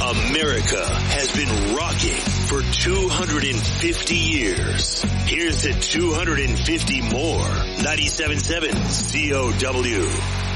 America has been rocking for 250 years. Here's to 250 more. 97.7 COW.